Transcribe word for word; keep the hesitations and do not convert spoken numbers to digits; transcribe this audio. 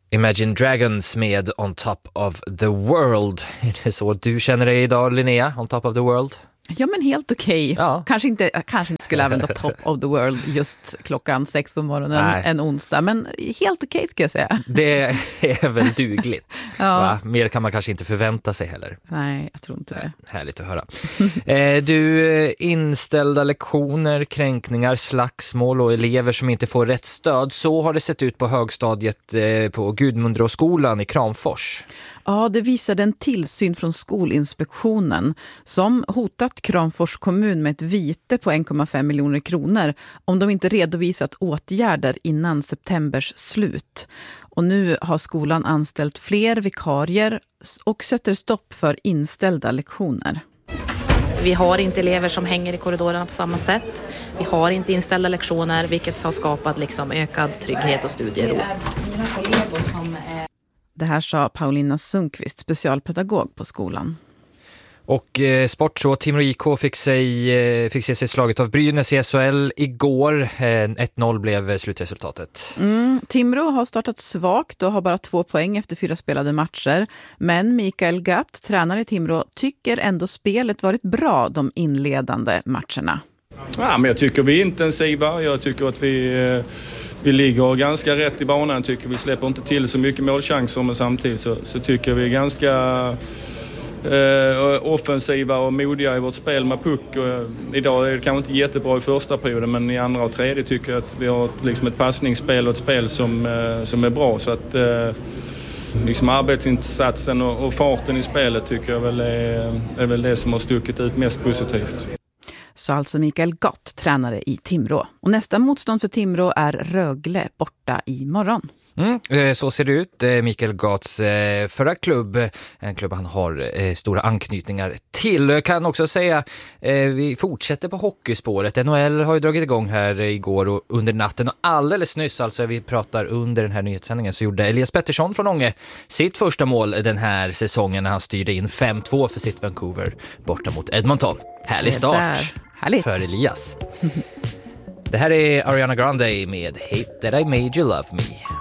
Imagine Dragons med On Top of the World. Är det så du känner dig idag, Linnea? On Top of the World? Ja, men helt okej. Okay. Ja. Kanske inte, kanske inte skulle använda Top of the World just klockan sex på morgonen Nej. en onsdag. Men helt okej okay, ska jag säga. Det är väl dugligt. Ja. Va? Mer kan man kanske inte förvänta sig heller. Nej, jag tror inte det. Härligt att höra. eh, du, inställda lektioner, kränkningar, slagsmål och elever som inte får rätt stöd. Så har det sett ut på högstadiet eh, på Gudmundsskolan i Kramfors. Ja, det visade en tillsyn från Skolinspektionen som hotat Kramfors kommun med ett vite på en komma fem miljoner kronor om de inte redovisat åtgärder innan septembers slut. Och nu har skolan anställt fler vikarier och sätter stopp för inställda lektioner. Vi har inte elever som hänger i korridorerna på samma sätt. Vi har inte inställda lektioner, vilket har skapat liksom ökad trygghet och studiero. Det här sa Paulina Sundqvist, specialpedagog på skolan. Och eh, sport så, Timrå I K fick, sig, eh, fick se sig slaget av Brynäs i S H L igår. Eh, ett noll blev slutresultatet. Mm, Timrå har startat svagt och har bara två poäng efter fyra spelade matcher. Men Mikael Gatt, tränare i Timrå, tycker ändå spelet varit bra de inledande matcherna. Ja, men jag tycker vi är intensiva. Jag tycker att vi... Eh... Vi ligger ganska rätt i banan, tycker vi släpper inte till så mycket målchanser, men samtidigt så, så tycker vi är ganska eh, offensiva och modiga i vårt spel med puck. Och idag är det kanske inte jättebra i första perioden, men i andra och tredje tycker jag att vi har ett, liksom ett passningsspel och ett spel som, eh, som är bra. Så att eh, liksom arbetsinsatsen och, och farten i spelet tycker jag väl är, är väl det som har stuckit ut mest positivt. Så alltså Mikael Gatt, tränare i Timrå. Och nästa motstånd för Timrå är Rögle borta imorgon. Mm, så ser det ut. Mikael Gatts förra klubb, en klubb han har stora anknytningar till. Kan också säga, vi fortsätter på hockeyspåret. N H L har ju dragit igång här igår och under natten. Och alldeles nyss, alltså vi pratar under den här nyhetssändningen, så gjorde Elias Pettersson från Ånge sitt första mål den här säsongen när han styrde in fem två för sitt Vancouver borta mot Edmonton. Härlig start för Elias. Det här är Ariana Grande med Hate That I Made You Love Me.